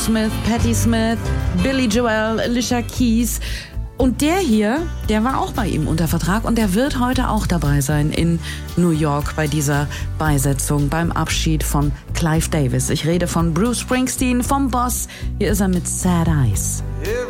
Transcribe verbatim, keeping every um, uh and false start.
Smith, Patti Smith, Billy Joel, Alicia Keys. Und der hier, der war auch bei ihm unter Vertrag und der wird heute auch dabei sein in New York bei dieser Beisetzung, beim Abschied von Clive Davis. Ich rede von Bruce Springsteen, vom Boss. Hier ist er mit Sad Eyes. Yeah.